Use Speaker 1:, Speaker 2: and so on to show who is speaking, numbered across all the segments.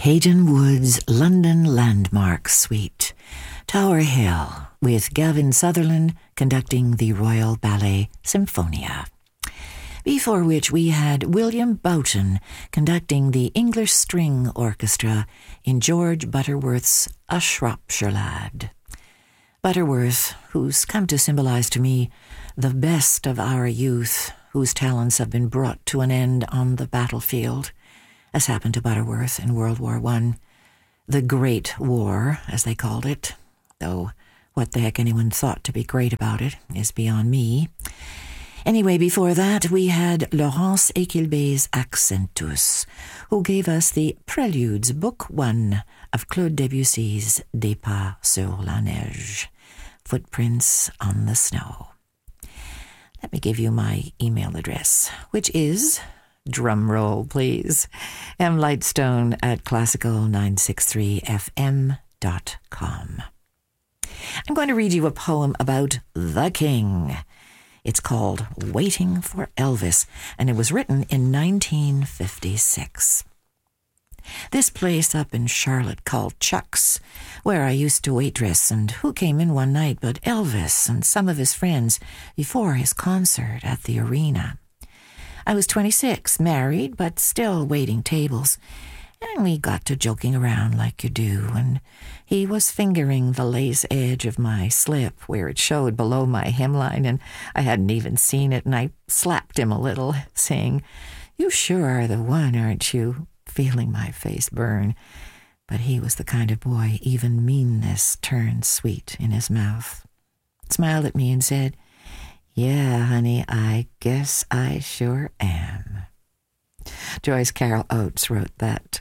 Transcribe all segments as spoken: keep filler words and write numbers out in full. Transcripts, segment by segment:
Speaker 1: Hayden Wood's London Landmark Suite, Tower Hill, with Gavin Sutherland conducting the Royal Ballet Symphonia. Before which we had William Boughton conducting the English String Orchestra in George Butterworth's A Shropshire Lad. Butterworth, who's come to symbolize to me the best of our youth, whose talents have been brought to an end on the battlefield, as happened to Butterworth in World War One, the Great War, as they called it, though what the heck anyone thought to be great about it is beyond me. Anyway, before that, we had Laurence Equilbé's Accentus, who gave us the Preludes, Book One of Claude Debussy's Des Pas sur la Neige, Footprints on the Snow. Let me give you my email address, which is, drum roll please, mlightstone at classical nine six three f m dot com. I'm going to read you a poem about the King. It's called Waiting for Elvis, and it was written in nineteen fifty-six. This place up in Charlotte called Chuck's, where I used to waitress, and who came in one night but Elvis and some of his friends before his concert at the arena. I was twenty-six, married, but still waiting tables, and we got to joking around like you do, and he was fingering the lace edge of my slip where it showed below my hemline, and I hadn't even seen it, and I slapped him a little, saying, "You sure are the one, aren't you?" feeling my face burn. But he was the kind of boy even meanness turned sweet in his mouth. Smiled at me and said, "Yeah, honey, I guess I sure am." Joyce Carol Oates wrote that.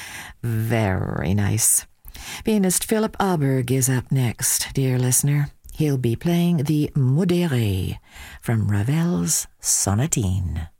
Speaker 1: Very nice. Pianist Philip Auberg is up next, dear listener. He'll be playing the Modéré from Ravel's Sonatine.